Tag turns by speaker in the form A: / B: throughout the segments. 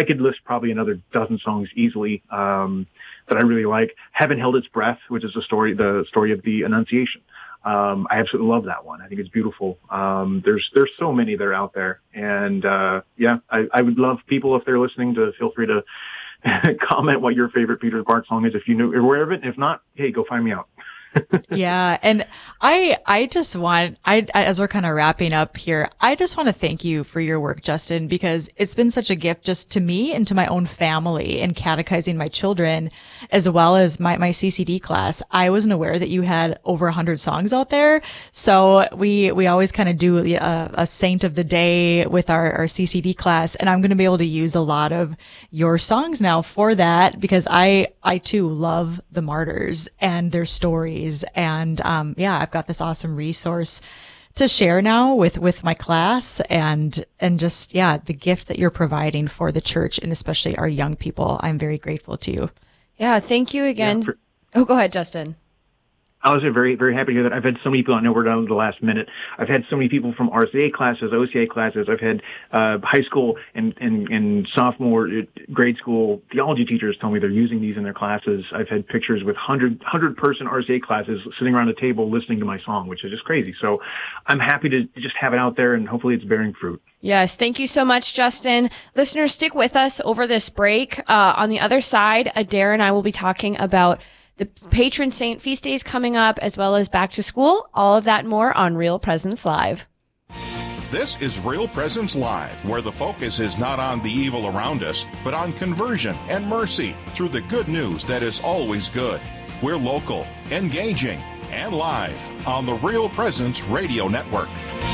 A: I could list probably another dozen songs easily that I really like. Heaven Held Its Breath, which is the story of the Annunciation. I absolutely love that one. I think it's beautiful. There's so many that are out there. And, I would love people, if they're listening, to feel free to comment what your favorite Peter Bart song is, if you know, or aware of it. If not, hey, go find me out.
B: Yeah. And I just want, as we're kind of wrapping up here, I just want to thank you for your work, Justin, because it's been such a gift just to me and to my own family in catechizing my children, as well as my CCD class. I wasn't aware that you had over 100 songs out there. So we always kind of do a saint of the day with our CCD class. And I'm going to be able to use a lot of your songs now for that, because I too love the martyrs and their stories. And, I've got this awesome resource to share now with my class and just, the gift that you're providing for the church and especially our young people. I'm very grateful to you.
C: Yeah. Thank you again. Go ahead, Justin.
A: I was very, very happy to hear that. I've had so many people, I know we're down to the last minute. I've had so many people from RCA classes, OCA classes. I've had high school and sophomore grade school theology teachers tell me they're using these in their classes. I've had pictures with 100-person RCA classes sitting around a table listening to my song, which is just crazy. So I'm happy to just have it out there, and hopefully it's bearing fruit.
C: Yes. Thank you so much, Justin. Listeners, stick with us over this break. On the other side, Adair and I will be talking about the patron saint feast days coming up, as well as back to school. All of that and more on Real Presence Live.
D: This is Real Presence Live, where the focus is not on the evil around us, but on conversion and mercy through the good news that is always good. We're local, engaging, and live on the Real Presence Radio Network.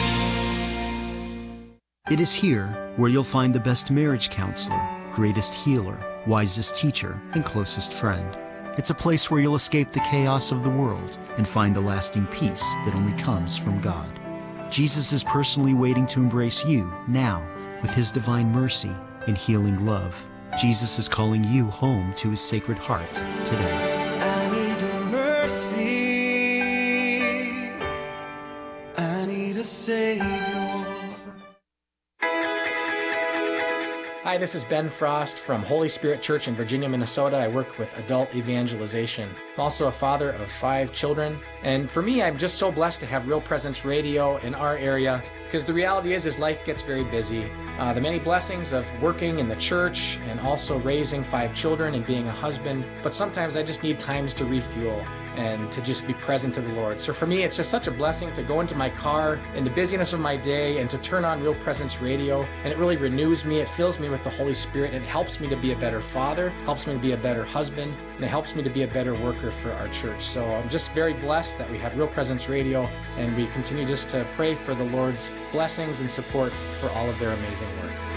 E: It is here where you'll find the best marriage counselor, greatest healer, wisest teacher, and closest friend. It's a place where you'll escape the chaos of the world and find the lasting peace that only comes from God. Jesus is personally waiting to embrace you now with his divine mercy and healing love. Jesus is calling you home to his sacred heart today.
F: I need a mercy. I need a Savior.
G: Hi, this is Ben Frost from Holy Spirit Church in Virginia, Minnesota. I work with adult evangelization. I'm also a father of 5 children. And for me, I'm just so blessed to have Real Presence Radio in our area, because the reality is life gets very busy. The many blessings of working in the church and also raising 5 children and being a husband. But sometimes I just need times to refuel and to just be present to the Lord. So for me, it's just such a blessing to go into my car in the busyness of my day and to turn on Real Presence Radio. And it really renews me. It fills me with the Holy Spirit. It helps me to be a better father, helps me to be a better husband, and it helps me to be a better worker for our church. So I'm just very blessed that we have Real Presence Radio, and we continue just to pray for the Lord's blessings and support for all of their amazing work.